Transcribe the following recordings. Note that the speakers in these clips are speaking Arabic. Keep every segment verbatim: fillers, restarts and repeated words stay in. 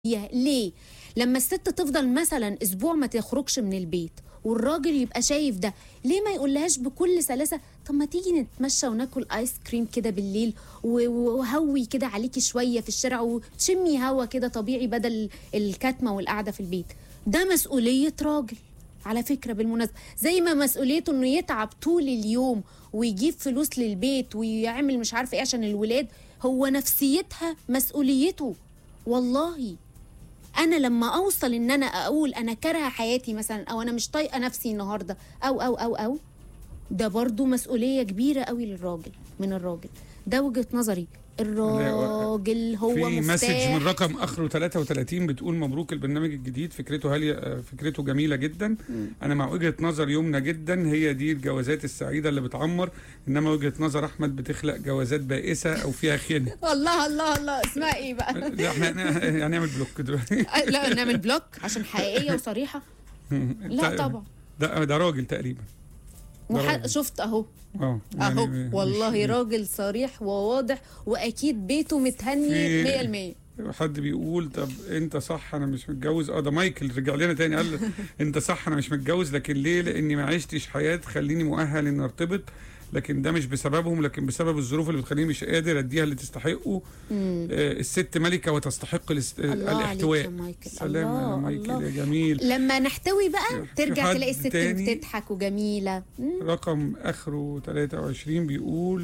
ليه؟ لما الست تفضل مثلا اسبوع ما تخرجش من البيت والراجل يبقى شايف ده، ليه ما يقولهاش بكل سلاسه طب ما تيجي نتمشى وناكل ايس كريم كده بالليل وهوي كده عليكي شويه في الشارع وتشمي هوا كده طبيعي بدل الكتمه والقعده في البيت. ده مسؤوليه راجل على فكره بالمناسبه، زي ما مسؤوليته انه يتعب طول اليوم ويجيب فلوس للبيت ويعمل مش عارفه ايه عشان الولاد، هو نفسيتها مسؤوليته. والله انا لما اوصل ان انا اقول انا كارهه حياتي مثلا او انا مش طايقه نفسي النهارده او او او او ده برضو مسؤوليه كبيره قوي للراجل من الراجل. ده وجهه نظري. الراجل هو في مفتاح. مسج من رقم اخره ثلاثة وثلاثين بتقول مبروك البرنامج الجديد، فكرته هاليه، فكرته جميله جدا. م. انا مع وجهه نظر يمنى جدا، هي دي الجوازات السعيده اللي بتعمر، انما وجهه نظر احمد بتخلق جوازات بائسه او فيها خيانه. الله الله الله، اسمها ايه بقى؟ لا احنا هنعمل بلوك دلوقتي. لا نعمل بلوك عشان حقيقيه وصريحه. لا طبعا ده ده راجل تقريبا. وح... شفت اهو اه اهو يعني والله راجل صريح وواضح واكيد بيته متهني مية بالمية. حد بيقول طب انت صح انا مش متجوز، اه ده مايكل رجع لنا تاني قال انت صح انا مش متجوز، لكن ليه؟ لاني ما عشتش حياه تخليني مؤهل ان ارتبط، لكن ده مش بسببهم، لكن بسبب الظروف اللي بتخليني مش قادر اديها اللي تستحقه. آه الست ملكه وتستحق الاست... الاحتواء. سلام يا مايكل يا جميل. لما نحتوي بقى ترجع تلاقي الست بتضحك وجميلة. مم. رقم اخره ثلاثة وعشرين بيقول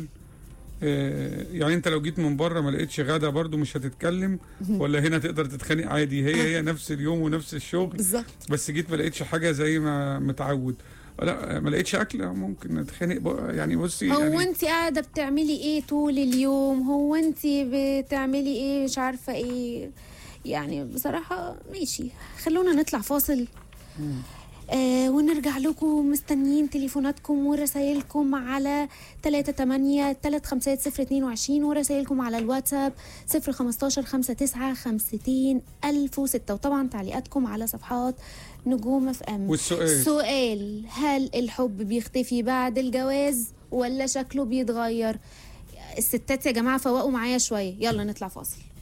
آه يعني انت لو جيت من بره ما لقيتش غدا برضو مش هتتكلم ولا هنا تقدر تتخانق عادي؟ هي هي نفس اليوم ونفس الشغل بالظبط، بس جيت ما لقيتش حاجه زي ما متعود. لا ما لقيتش اكل ممكن نتخانق يعني. بصي هو يعني انت قاعده بتعملي ايه طول اليوم؟ هو انت بتعملي ايه مش عارفه ايه يعني. بصراحه ماشي، خلونا نطلع فاصل آه ونرجع لكم. مستنيين تليفوناتكم ورسائلكم على ثلاثة ثمانية ثلاثة خمسة صفر اثنين وعشرين ورسائلكم على الواتساب صفر خمستاشر خمسة تسعة خمسين ألف وستة، وطبعا تعليقاتكم على صفحات نجوم اف ام. والسؤال سؤال: هل الحب بيختفي بعد الجواز ولا شكله بيتغير؟ الستات يا جماعه فوقوا معايا شويه، يلا نطلع فاصل.